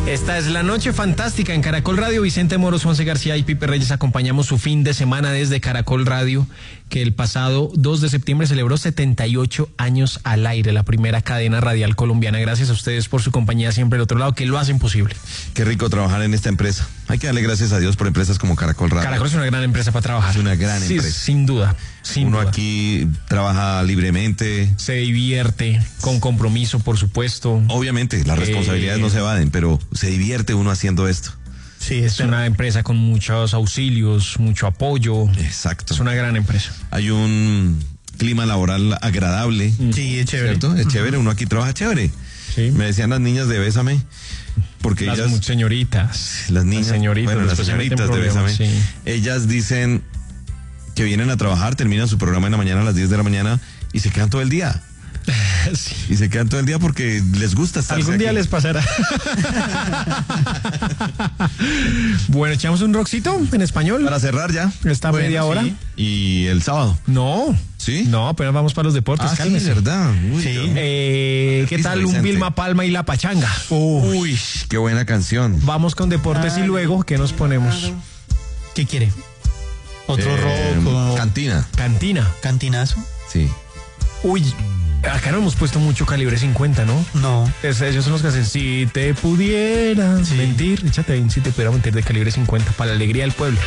Esta es la noche fantástica en Caracol Radio. Vicente Moros, Juanse García y Pipe Reyes acompañamos su fin de semana desde Caracol Radio, que el pasado 2 de septiembre celebró 78 años al aire, la primera cadena radial colombiana. Gracias a ustedes por su compañía siempre al otro lado, que lo hacen posible. Qué rico trabajar en esta empresa. Hay que darle gracias a Dios por empresas como Caracol Radio. Caracol es una gran empresa para trabajar. Es una gran empresa. Sin duda. Uno aquí trabaja libremente. Se divierte, con compromiso, por supuesto. Obviamente, las responsabilidades no se evaden, pero se divierte uno haciendo esto. Sí, es una empresa con muchos auxilios, mucho apoyo. Exacto. Es una gran empresa. Hay un clima laboral agradable. Sí, es chévere. ¿Cierto? Es chévere, uno aquí trabaja chévere. Sí. Me decían las niñas de Bésame, porque las ellas... señoritas. Las niñas, señoritas, bueno, las señoritas de Bésame, sí. Ellas dicen que vienen a trabajar, terminan su programa en la mañana a las 10 de la mañana y se quedan todo el día. Sí. Y se quedan todo el día porque les gusta estar. Algún día aquí. les pasará. Bueno, echamos un rockcito en español. Para cerrar ya. Esta media hora. Sí. Y el sábado. No. ¿Sí? No, apenas vamos para los deportes. Sí, cálmese. verdad. Uy, Sí. yo- ¿Qué tal un Vicente. Vilma Palma y la Pachanga? Uy, qué buena canción. Vamos con deportes y luego, ¿qué nos ponemos? ¿Qué quiere? ¿Otro rock o Cantina. Cantina. cantinazo? Sí. Uy, acá no hemos puesto mucho calibre 50, ¿no? No. Ellos son los que hacen, si te pudieras mentir, échate ahí, si te pudiera mentir de calibre 50, para la alegría del pueblo.